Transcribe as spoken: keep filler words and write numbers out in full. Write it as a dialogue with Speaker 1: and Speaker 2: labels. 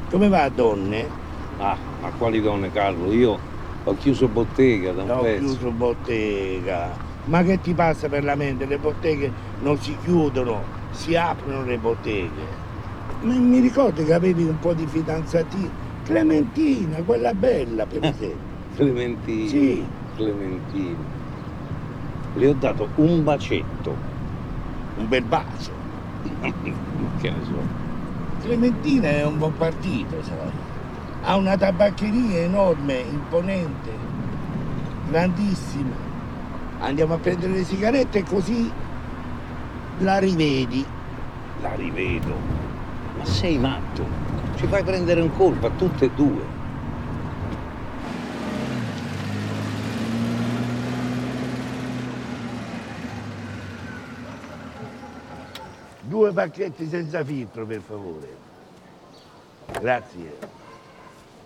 Speaker 1: Come va, donne?
Speaker 2: Ah, ma quali donne, Carlo? Io ho chiuso bottega da un
Speaker 1: Ho
Speaker 2: pezzo.
Speaker 1: chiuso bottega. Ma che ti passa per la mente? Le botteghe non si chiudono, si aprono le botteghe. Ma mi ricordi che avevi un po' di fidanzatina? Clementina, quella bella, per esempio.
Speaker 2: Clementina.
Speaker 1: Sì.
Speaker 2: Clementina. Le ho dato un bacetto.
Speaker 1: Un bel bacio.
Speaker 2: Che ne so.
Speaker 1: Clementina è un buon partito, sai. Ha una tabaccheria enorme, imponente, grandissima. Andiamo a prendere le sigarette e così la rivedi.
Speaker 2: La rivedo. Ma sei matto? Ci fai prendere in colpa tutte e due.
Speaker 1: Due pacchetti senza filtro, per favore. Grazie.